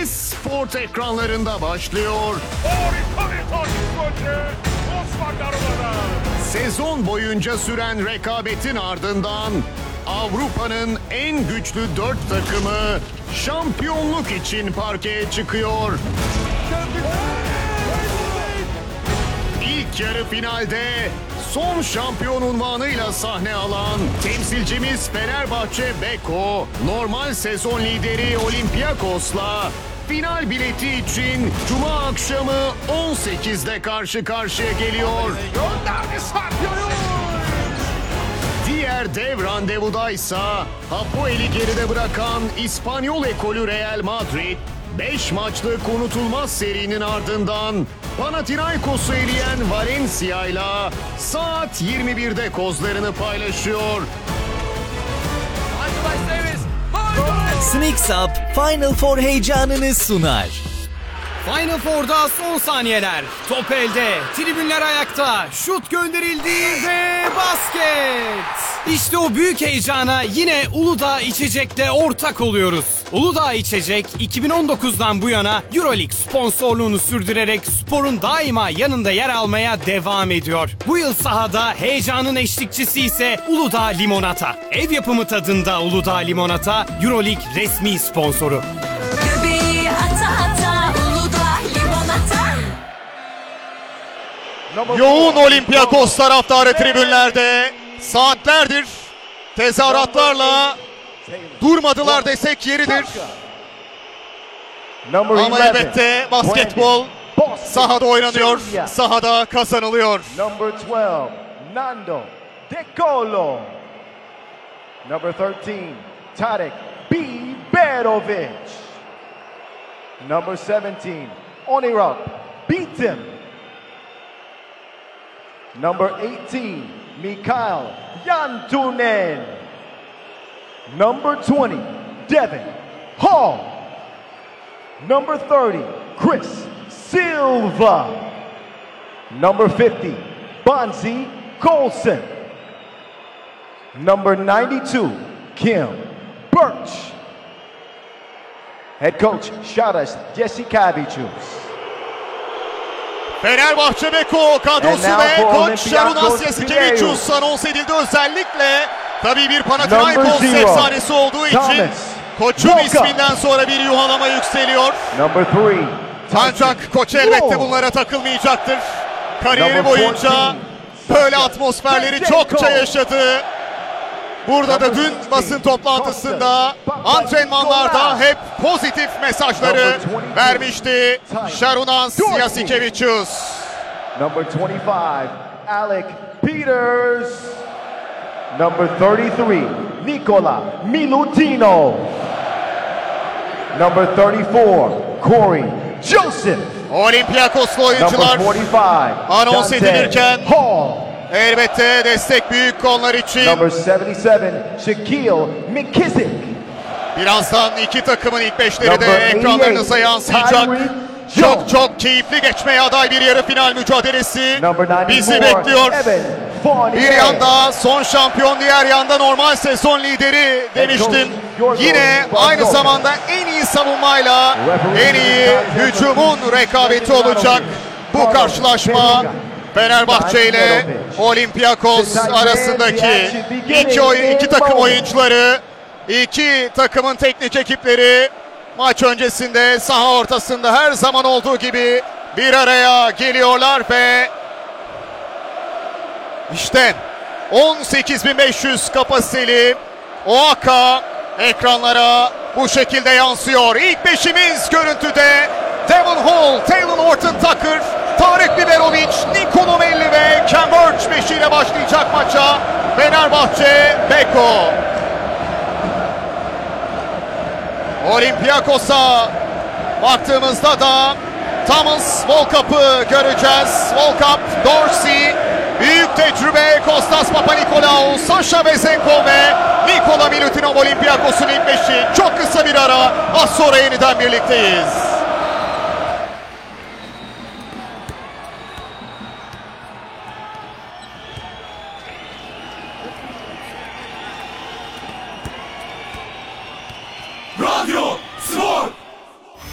Sport ekranlarında başlıyor. Sezon boyunca süren rekabetin ardından Avrupa'nın en güçlü 4 takımı şampiyonluk için parkeye çıkıyor. İlk yarı finalde son şampiyon unvanıyla sahne alan temsilcimiz Fenerbahçe Beko, normal sezon lideri Olympiakos'la final bileti için Cuma akşamı 18'de karşı karşıya geliyor. Diğer dev randevudaysa Hapoel'i geride bırakan İspanyol ekolü Real Madrid, 5 maçlık unutulmaz serinin ardından Panathinaikos'u eleyen Valencia'yla saat 21'de kozlarını paylaşıyor. Sneaks Up Final Four heyecanını sunar. Final Four'da son saniyeler. Top elde, tribünler ayakta, şut gönderildi ve basket. İşte o büyük heyecana yine Uludağ İçecek'te ortak oluyoruz. Uludağ İçecek 2019'dan bu yana EuroLeague sponsorluğunu sürdürerek sporun daima yanında yer almaya devam ediyor. Bu yıl sahada heyecanın eşlikçisi ise Uludağ Limonata. Ev yapımı tadında Uludağ Limonata, EuroLeague resmi sponsoru. Göbeği ata ata Uludağ Limonata. Yoğun Olympiakos taraftarı tribünlerde saatlerdir tezahüratlarla durmadılar desek yeridir. Ama elbette basketbol sahada oynanıyor, sahada kazanılıyor. Number 12, Nando De Colo. Number 13, Tarek Biberovic. Number 17, Onirab Beaton. Number 18, Mikhail Yantunen. Number 20, Devin Hall. Number 30, Chris Silva. Number 50, Bonzi Colson. Number 92, Kim Birch. Head coach, Sharas Jasikavicius. Fenerbahçe Beko kadrosu And now ve for koç Sharunas Olympiakos Jasikevicius anons edildi özellikle. Tabii bir Panathinaikos Number zero, efsanesi olduğu için Thomas koçun Walker. isminden sonra bir yuhalama yükseliyor. Number 3, Ancak koç elbette bunlara takılmayacaktır. Kariyeri Number boyunca 14, böyle atmosferleri çokça yaşadı. Burada da dün basın toplantısında antrenmanlarda hep pozitif mesajları vermişti Sharunas Jasikevicius. Number 25, Alec Peters. Number 33, Nikola Milutino. Number 34, Corey Joseph. Olympiakoslu oyuncular Number 45, anons Dante edilirken Hall. elbette destek büyük onlar için. Number 77, Shaquille McKissick. Birazdan iki takımın ilk beşleri Number de ekranlarınıza 88, yansıyacak. Tyreek Çok Jones. çok keyifli geçmeye aday bir yarı final mücadelesi Number 94, bizi bekliyor. Evan Fournier. Bir yanda son şampiyon, diğer yanda normal sezon lideri demiştim. Yine aynı zamanda en iyi savunmayla en iyi hücumun rekabeti olacak bu karşılaşma. Fenerbahçe ile Olympiakos arasındaki iki takım oyuncuları, iki takımın teknik ekipleri maç öncesinde saha ortasında her zaman olduğu gibi bir araya geliyorlar ve işte 18.500 kapasiteli OAKA ekranlara bu şekilde yansıyor. İlk beşimiz görüntüde: Devin Hall, Taylor Horton Tucker, Tarek Biberovic, Nicolo Melli ve Cam Birch beşiyle başlayacak maça Fenerbahçe Beko. Olympiakos'a baktığımızda da Thomas Volkap'ı göreceğiz. Volkap, Dorsey, büyük tecrübe Kostas Papanikolaou, Sasha Vezenkov ve Nikola Milutinov Olympiakos'un ilk beşi. Çok kısa bir ara, az sonra yeniden birlikteyiz.